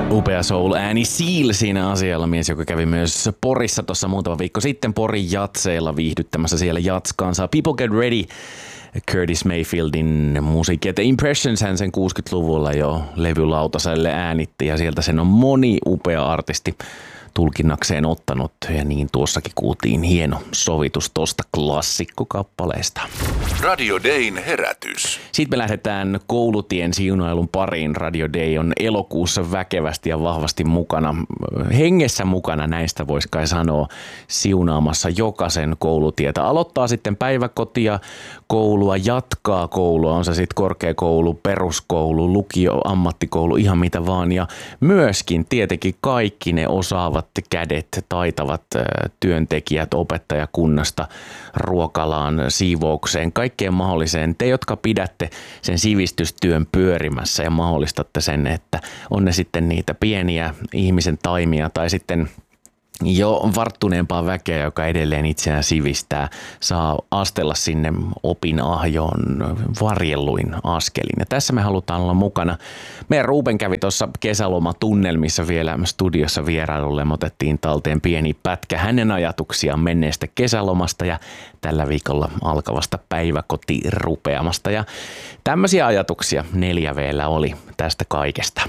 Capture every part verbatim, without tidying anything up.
Upea soul-ääni Seal siinä asialla, mies, joka kävi myös Porissa tuossa muutama viikko sitten Porin jatseilla viihdyttämässä siellä jatskansaa. People Get Ready, Curtis Mayfieldin musiikki. The Impressions hän sen kuusikymmentäluvulla jo levylautaselle äänitti ja sieltä sen on moni upea artisti tulkinnakseen ottanut. Ja niin tuossakin kuultiin hieno sovitus tosta klassikkokappaleesta. Radio Dayn herätys. Sitten me lähdetään koulutien siunailun pariin. Radio Day on elokuussa väkevästi ja vahvasti mukana. Hengessä mukana näistä voisi kai sanoa siunaamassa jokaisen koulutietä. Aloittaa sitten päiväkotia, koulua, jatkaa koulua. On se sitten korkeakoulu, peruskoulu, lukio, ammattikoulu, ihan mitä vaan. Ja myöskin tietenkin kaikki ne osaavat kädet, taitavat työntekijät opettajakunnasta ruokalaan, siivoukseen, kaikkeen mahdolliseen. Te, jotka pidätte sen sivistystyön pyörimässä ja mahdollistatte sen, että on ne sitten niitä pieniä ihmisen taimia tai sitten jo varttuneempaa väkeä, joka edelleen itseään sivistää, saa astella sinne opinahjoon varjelluin askelin. Ja tässä me halutaan olla mukana. Meidän Ruben kävi tuossa kesälomatunnelmissa vielä studiossa vierailulle. Me otettiin talteen pieni pätkä hänen ajatuksiaan menneestä kesälomasta ja tällä viikolla alkavasta päiväkotirupeamasta. Ja tämmöisiä ajatuksia neljä V:llä oli tästä kaikesta.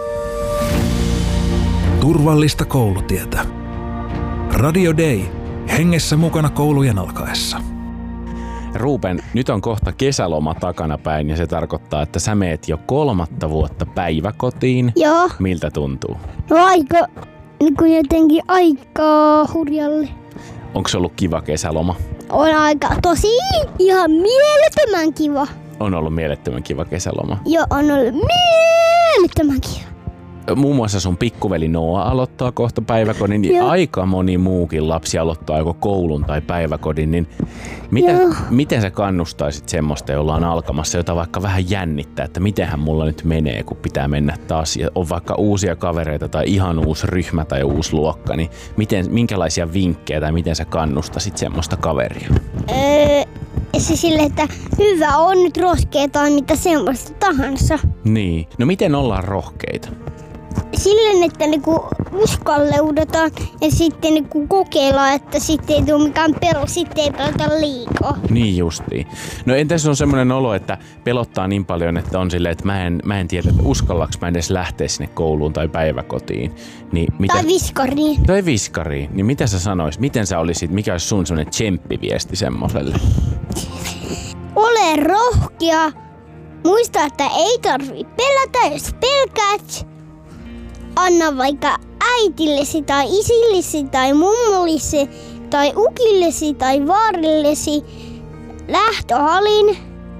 Turvallista koulutietä. Radio Day. Hengessä mukana koulujen alkaessa. Ruben, nyt on kohta kesäloma takana päin ja se tarkoittaa, että sä meet jo kolmatta vuotta päiväkotiin. Joo. Miltä tuntuu? No aika, niin kuin jotenkin aika hurjalle. Onko se ollut kiva kesäloma? On aika tosi ihan mielettömän kiva. On ollut mielettömän kiva kesäloma. Joo, on ollut mielettömän kiva. Muun muassa sun pikkuveli Noa aloittaa kohta päiväkodin, niin aika moni muukin lapsi aloittaa joko koulun tai päiväkodin, niin mitä, miten sä kannustaisit semmoista, jolla on alkamassa, jota vaikka vähän jännittää, että mitenhän mulla nyt menee, kun pitää mennä taas ja on vaikka uusia kavereita tai ihan uusi ryhmä tai uusi luokka, niin miten, minkälaisia vinkkejä tai miten sä kannustasit semmoista kaveria? Öö, se sille, että hyvä on nyt rohkea tai mitä semmoista tahansa. Niin, no miten ollaan rohkeita? Silleen, että niinku uskalleudetaan ja sitten niinku kokeillaan, että sitten ei tule mikään pelo, sitten ei pelota liikaa. Niin justiin. No entäs on semmoinen olo, että pelottaa niin paljon, että on silleen, että mä en, mä en tiedä, että uskallaks mä edes lähteä sinne kouluun tai päiväkotiin. Niin mitä... Tai viskariin. Tai viskariin. Niin mitä sä sanoisit? Miten sä olisit? Mikä olisi sun semmoinen tsemppiviesti semmoselle? Ole rohkea. Muista, että ei tarvitse pelätä, jos pelkäät. Anna vaikka äitillesi tai isillesi tai mummollesi tai ukillesi tai vaarillesi lähtöhalin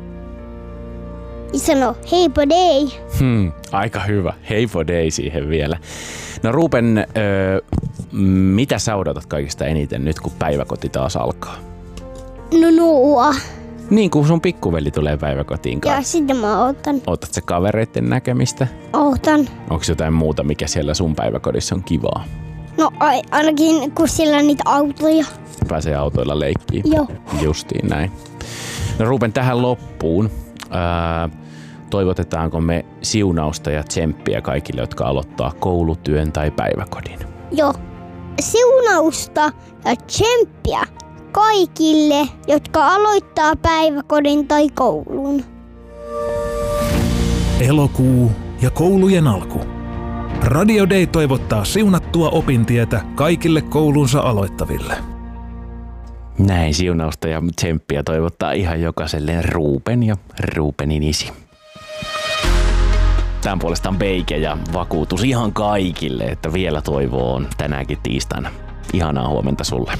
ja sano heippa day. Hmm, aika hyvä. Heippa day siihen vielä. No Ruben, öö, mitä sä odotat kaikista eniten nyt kun päiväkoti taas alkaa? No nuua. Niin kuin sun pikkuveli tulee päiväkotiin kanssa. Ja sitten mä otan. Otat sä kavereiden näkemistä? Otan. Onko jotain muuta, mikä siellä sun päiväkodissa on kivaa? No ai, ainakin kun siellä on niitä autoja. Pääsee autoilla leikkiin. Joo. Justiin näin. No Ruben, tähän loppuun. Ää, toivotetaanko me siunausta ja tsemppiä kaikille, jotka aloittaa koulutyön tai päiväkodin? Joo. Siunausta ja tsemppiä kaikille, jotka aloittaa päiväkodin tai koulun. Elokuu ja koulujen alku. Radio Day toivottaa siunattua opintietä kaikille koulunsa aloittaville. Näin siunausta ja tsemppiä toivottaa ihan jokaiselle Ruben ja Rubenin isi. Tämän puolestaan Beike ja vakuutus ihan kaikille, että vielä toivoa on tänäänkin tiistaina. Ihanaa huomenta sulle.